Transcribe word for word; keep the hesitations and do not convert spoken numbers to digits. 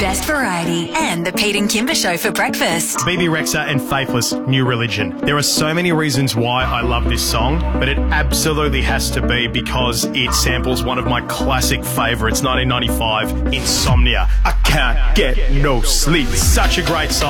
best variety and the Pete and Kimber Show for breakfast. Bebe Rexha and Faithless, New Religion. There are so many reasons why I love this song, but it absolutely has to be because it samples one of my classic favourites, nineteen ninety-five, Insomnia. I can't get no sleep. Such a great song.